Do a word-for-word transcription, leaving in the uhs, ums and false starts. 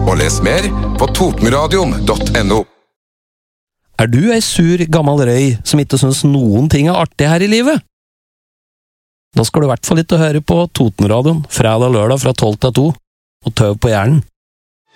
Og les mer på totenradion punktum no. Er du ei sur, gammel røy som ikke synes noen ting er artig her i livet? Da skal du i hvert fall ikke høre på Totenradion fredag og lørdag fra tolv til to, og tøv på hjernen.